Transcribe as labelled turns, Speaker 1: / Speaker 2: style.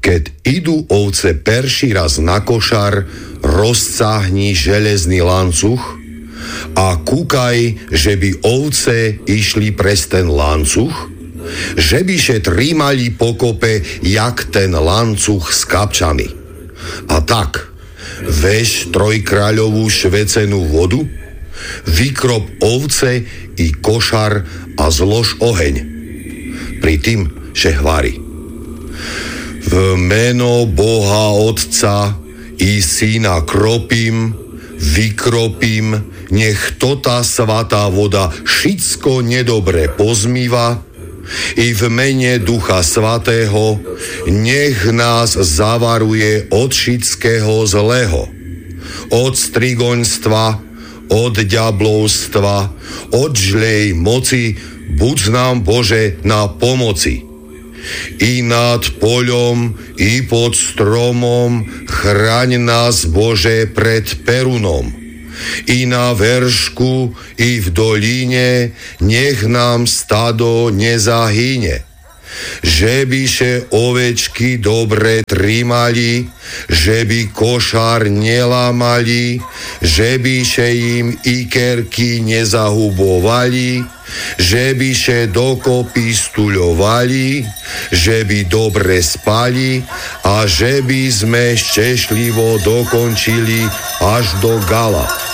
Speaker 1: Keď idú ovce perší raz na košar, rozcáhni železný lancuch a kúkaj, že by ovce išli prez ten lancuch, že by še trímali pokope, jak ten lancuch s kapčami. A tak, veš trojkráľovú švecenú vodu, vykrop ovce i košar a zlož oheň. Pri tým še hvári: v meno Boha Otca i Syna kropím, vykropím, nech to tá svatá voda všetko nedobre pozmýva, i v mene Ducha Svatého nech nás zavaruje od všetkého zlého, od strigoňstva, od diablovstva, od žlej moci, buď nám, Bože, na pomoci. I nad poľom, i pod stromom, chraň nás, Bože, pred perunom. I na veršku, i v dolíne, nech nám stado nezahyne. Že by še ovečky dobre trímali, že by košár nelámali, že by še im ikerky nezahubovali, že by še dokopy stuľovali, že by dobre spali a že by sme šťastlivo dokončili až do gala.